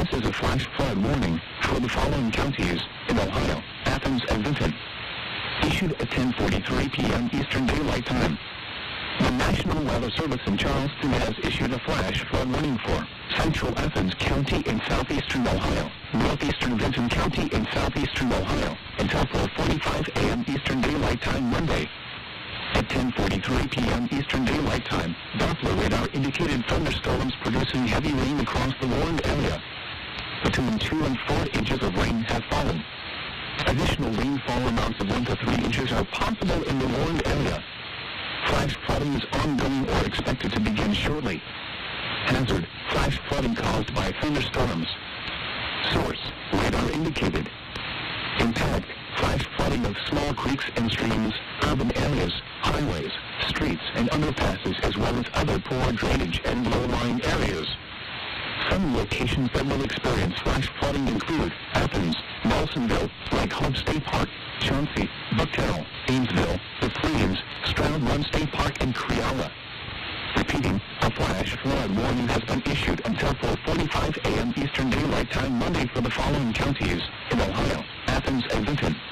is a flash flood warning for the following counties in Ohio, Athens and Vinton. Issued at 10:43 p.m. Eastern Daylight Time. The National Weather Service in Charleston has issued a flash flood warning for Central Athens County in southeastern Ohio, northeastern Vinton County in southeastern Ohio, until 4:45 a.m. Eastern Daylight Time Monday. At 10:43 p.m. Eastern Daylight Time, Doppler radar indicated thunderstorms producing heavy rain across the warned area. Between 2 and 4 inches of rain have fallen. Additional rainfall amounts of 1 to 3 inches are possible in the warned area. Flash flooding is ongoing or expected to begin shortly. Hazard: flash flooding caused by thunderstorms. Source: radar indicated. Impact: flash flooding of small creeks and streams, urban areas, highways, streets and underpasses, as well as other poor drainage and low-lying areas. Some locations that will experience flash flooding include Athens, Nelsonville, Lake Hope State Park, Chauncey, Bucktown, Amesville, The Plains, Stroud Run State Park, and Creala. Repeating, a flash flood warning has been issued until 4:45 a.m. Eastern Daylight Time Monday for the following counties in Ohio, Athens and Vinton.